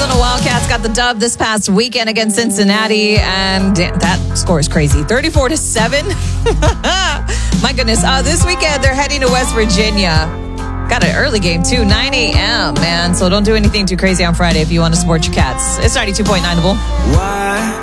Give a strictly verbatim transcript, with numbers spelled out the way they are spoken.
Arizona Wildcats got the dub this past weekend against Cincinnati, and that score is crazy. thirty-four to seven. My goodness. Uh, this weekend, they're heading to West Virginia. Got an early game, too. nine a.m., man. So don't do anything too crazy on Friday if you want to support your Cats. It's ninety-two point nine The Bull. Why?